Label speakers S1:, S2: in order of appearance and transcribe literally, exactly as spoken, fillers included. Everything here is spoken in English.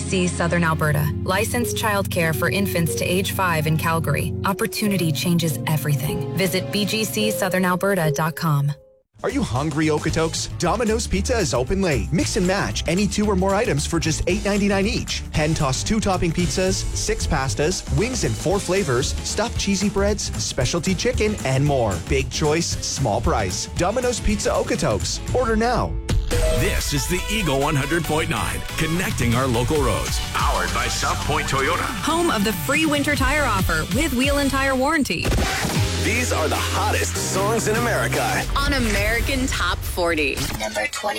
S1: C Southern Alberta. Licensed childcare for infants to age five in Calgary. Opportunity changes everything. Visit b g c southern alberta dot com.
S2: Are you hungry, Okotoks? Domino's Pizza is open late. Mix and match any two or more items for just eight ninety-nine each. Hand-tossed two-topping pizzas, six pastas, wings in four flavors, stuffed cheesy breads, specialty chicken, and more. Big choice, small price. Domino's Pizza Okotoks. Order now.
S3: This is the Eagle one hundred point nine, connecting our local roads. Powered by South Point Toyota.
S4: Home of the free winter tire offer with wheel and tire warranty.
S3: These are the hottest songs in America.
S4: On American Top forty.
S5: Number twenty.